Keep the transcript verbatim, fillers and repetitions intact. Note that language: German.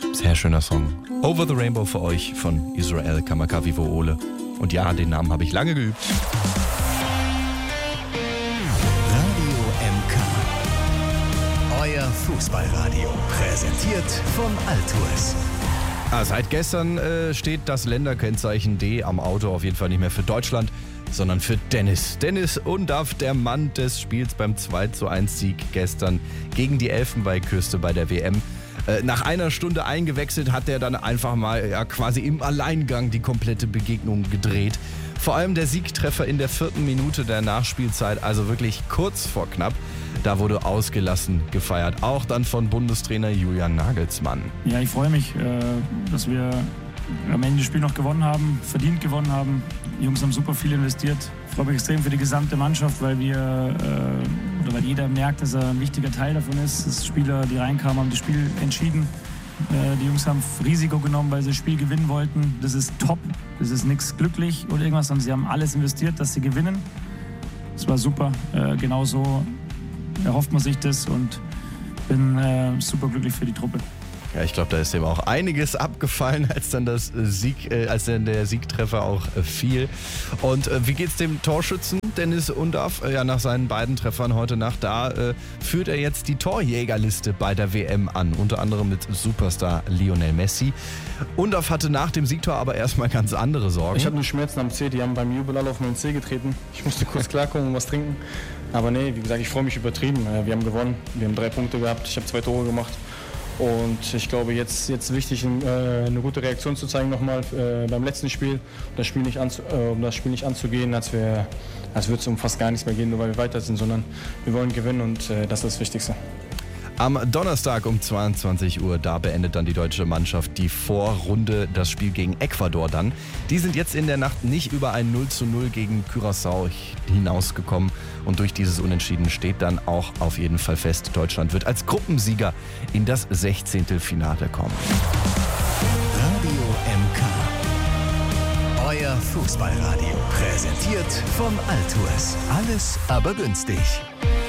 Sehr schöner Song. Over the Rainbow für euch von Israel Kamakawiwo'ole. Und ja, den Namen habe ich lange geübt. Radio M K. Euer Fußballradio. Präsentiert von Altours. Ah, seit gestern äh, steht das Länderkennzeichen D am Auto auf jeden Fall nicht mehr für Deutschland, sondern für Dennis. Dennis Undaff, der Mann des Spiels beim zwei zu eins Sieg gestern gegen die Elfenbeinküste bei der W M. Äh, nach einer Stunde eingewechselt hat er dann einfach mal ja, quasi im Alleingang die komplette Begegnung gedreht. Vor allem der Siegtreffer in der vierten Minute der Nachspielzeit, also wirklich kurz vor knapp. Da wurde ausgelassen gefeiert, auch dann von Bundestrainer Julian Nagelsmann. Ja, ich freue mich, dass wir am Ende das Spiel noch gewonnen haben, verdient gewonnen haben. Die Jungs haben super viel investiert. Ich freue mich extrem für die gesamte Mannschaft, weil wir oder weil jeder merkt, dass er ein wichtiger Teil davon ist. Dass Spieler, die reinkamen, haben das Spiel entschieden. Die Jungs haben Risiko genommen, weil sie das Spiel gewinnen wollten. Das ist top. Das ist nichts glücklich oder irgendwas, sondern sie haben alles investiert, dass sie gewinnen. Das war super. Genau so erhofft man sich das und bin super glücklich für die Truppe. Ja, ich glaube, da ist dem auch einiges abgefallen, als dann das Sieg, äh, als dann der Siegtreffer auch äh, fiel. Und äh, wie geht's dem Torschützen Dennis Undaff? Äh, ja, nach seinen beiden Treffern heute Nacht, da äh, führt er jetzt die Torjägerliste bei der W M an, unter anderem mit Superstar Lionel Messi. Undaff hatte nach dem Siegtor aber erstmal ganz andere Sorgen. Ich habe nur Schmerzen am Zeh, die haben beim Jubel alle auf meinen Zeh getreten. Ich musste kurz klarkommen und was trinken. Aber nee, wie gesagt, ich freue mich übertrieben. Wir haben gewonnen, wir haben drei Punkte gehabt, ich habe zwei Tore gemacht. Und ich glaube, jetzt ist wichtig, eine gute Reaktion zu zeigen nochmal beim letzten Spiel, um das Spiel nicht, anzu, um das Spiel nicht anzugehen, als, wir, als würde es um fast gar nichts mehr gehen, nur weil wir weiter sind, sondern wir wollen gewinnen und das ist das Wichtigste. Am Donnerstag um zweiundzwanzig Uhr, da beendet dann die deutsche Mannschaft die Vorrunde, das Spiel gegen Ecuador dann. Die sind jetzt in der Nacht nicht über ein null zu null gegen Curaçao hinausgekommen und durch dieses Unentschieden steht dann auch auf jeden Fall fest, Deutschland wird als Gruppensieger in das Sechzehntelfinale kommen. Radio M K. Euer Fußballradio. Präsentiert von Altours. Alles aber günstig.